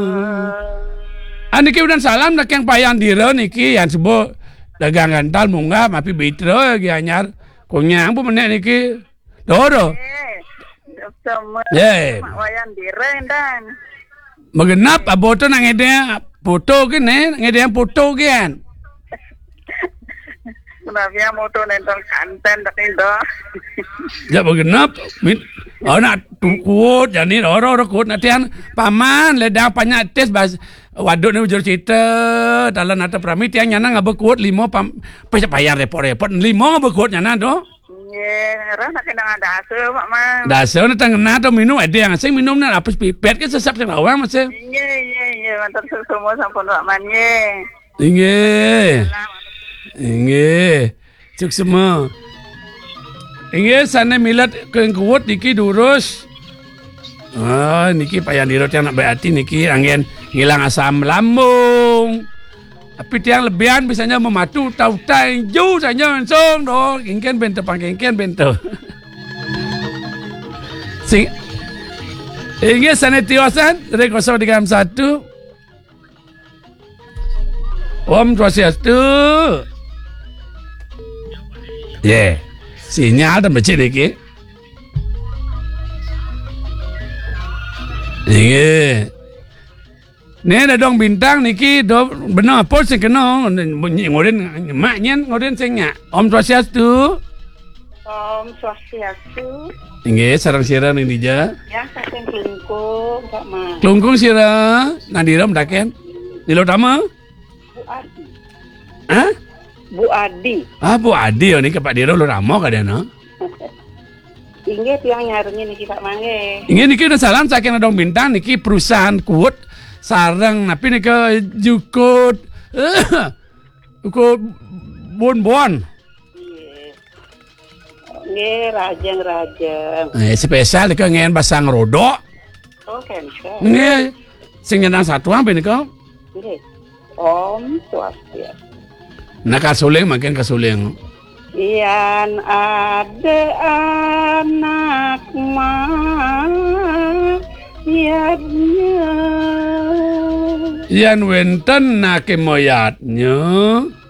Aniki udah salam nak yang payan diro niki yang sebut dagang gantal munggah mapi bitro lagi anyar kunyang pun menek niki doro. Sama wayan diren dan. Magenap aboto nang ngede foto kene ngede foto kian. Kenapa moto nentang kanten tak indo. Ya magenap nak tukut jadi oro kut natian paman ledang panyak tes bas waduk ni ujur cerita dalam nata pramit yang nyana ngabekut limo payah bayar repot-repot limo ngabekut nyana do. Ye, rasa kena ada ase mak man. Dasar na tengena to minum ada yang saya minum na apa pipet ke sesap teng awang mas. Ye, mantan semua sampun mak man ye. Inge. Cuk semua. Inge sana milat ke kuat niki durus. Niki payah dirot yang nak berarti niki angin hilang asam lambung. Tapi tiang lebihan bisanya mematu tau-tau jauh saja langsung doh. Kengken bento pangkengken bento. Sing. Inge sana tiosan dari 031. Om Swastiastu. Sinyal dan baca lagi. Inge. Ni ada dong bintang niki do benar apa sih kena ngoden maknya ngoden sengnya Om Swastiastu. Om Swastiastu. Inge sarang-sarang ini ja. Ya saking kelungkung Pak Ma. Kelungkung sira nandiram daken. Nilo tama? Bu Adi. Hah? Bu Adi. Bu Adi ni ke Pak Diro lo ramo kadana. Inge tiang nyarinya niki Pak Mangge. Inge niki udah salam saking dong bintang niki perusahaan kuat sarang napi nika jukut ukut bon. Nge rajang. Spesial nika ngen basang rodok. Oh kan. Nge sing nyenang satu apa nika? Nge. Om Swastiastu. Nak kasuling makin kasuling. Ian ada anak mayatnya. Ian wenten nak moyatnya.